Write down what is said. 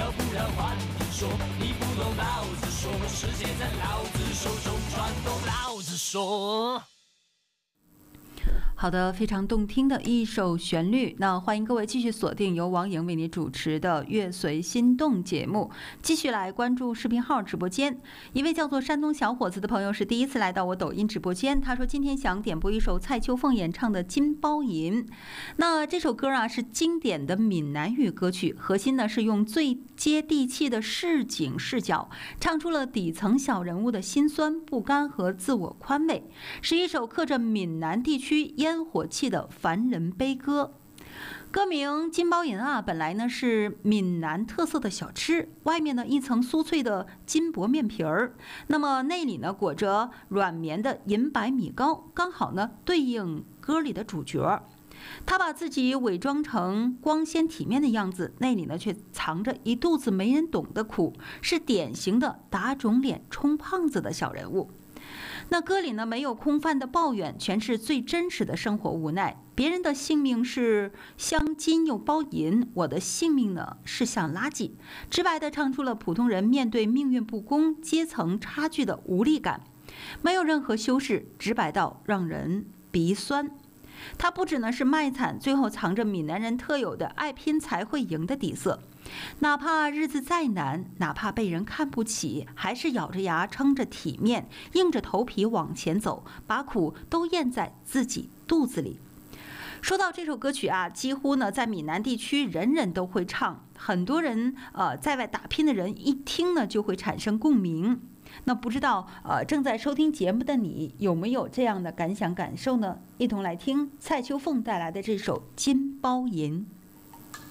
要不要换你说？你不懂老子说，世界在老子手中转动，老子说。 好的，非常动听的一首旋律。那欢迎各位继续锁定由王莹为你主持的《乐随心动》节目，继续来关注视频号直播间。一位叫做山东小伙子的朋友是第一次来到我抖音直播间，他说今天想点播一首蔡秋凤演唱的《金包银》。那这首歌啊是经典的闽南语歌曲，核心呢是用最接地气的市井视角，唱出了底层小人物的辛酸、不甘和自我宽慰，是一首刻着闽南地区烟火气的凡人悲歌。歌名金包银啊，本来呢是闽南特色的小吃，外面呢一层酥脆的金箔面皮儿，那么内里呢裹着软绵的银白米糕，刚好呢对应歌里的主角。他把自己伪装成光鲜体面的样子，内里呢却藏着一肚子没人懂的苦，是典型的打肿脸充胖子的小人物。那歌里呢没有空泛的抱怨，全是最真实的生活无奈。别人的性命是镶金又包银，我的性命呢是像垃圾，直白地唱出了普通人面对命运不公、阶层差距的无力感，没有任何修饰，直白到让人鼻酸。它不只呢是卖惨，最后藏着闽南人特有的爱拼才会赢的底色。哪怕日子再难，哪怕被人看不起，还是咬着牙撑着体面，硬着头皮往前走，把苦都咽在自己肚子里。说到这首歌曲啊，几乎呢在闽南地区人人都会唱，很多人在外打拼的人一听呢就会产生共鸣。那不知道正在收听节目的你有没有这样的感想感受呢？一同来听蔡秋凤带来的这首《金包银》。